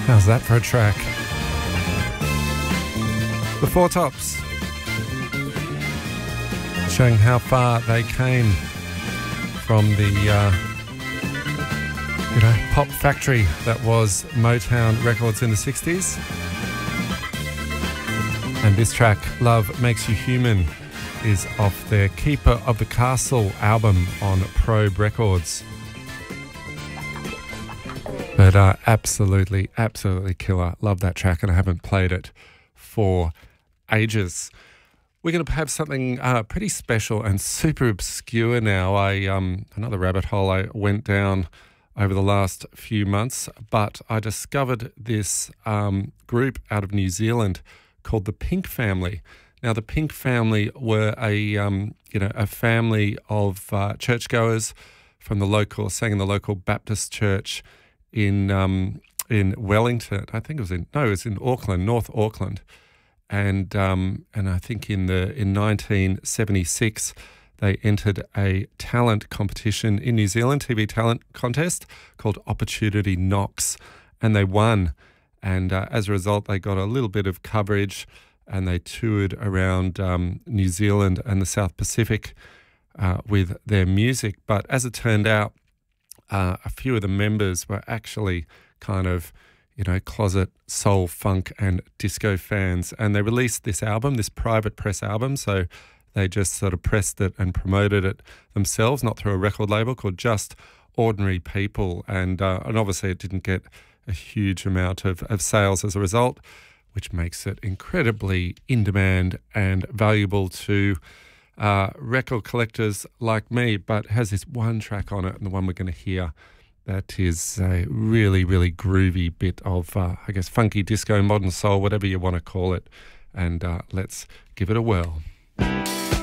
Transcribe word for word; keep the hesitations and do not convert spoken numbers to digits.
How's that for a track? The Four Tops, showing how far they came from the uh, you know, pop factory that was Motown Records in the sixties. And this track, Love Makes You Human, is off their Keeper of the Castle album on Probe Records. But uh, absolutely, absolutely killer. Love that track, and I haven't played it for ages. We're going to have something uh, pretty special and super obscure now. I um, another rabbit hole I went down over the last few months, but I discovered this um, group out of New Zealand called the Pink Family. Now, the Pink Family were a um, you know a family of uh, churchgoers from the local, sang in the local Baptist church in um, in Wellington. I think it was in no, it was in Auckland, North Auckland, and um, and I think in the in nineteen seventy-six they entered a talent competition in New Zealand, T V talent contest called Opportunity Knocks, and they won. And uh, as a result, they got a little bit of coverage, and they toured around um, New Zealand and the South Pacific uh, with their music. But as it turned out, Uh, a few of the members were actually kind of, you know, closet soul, funk and disco fans. And they released this album, this private press album. So they just sort of pressed it and promoted it themselves, not through a record label, called Just Ordinary People. And uh, and obviously it didn't get a huge amount of, of sales as a result, which makes it incredibly in demand and valuable to Uh, record collectors like me, but has this one track on it, and the one we're going to hear, that is a really, really groovy bit of, uh, I guess, funky disco, modern soul, whatever you want to call it. And uh, let's give it a whirl.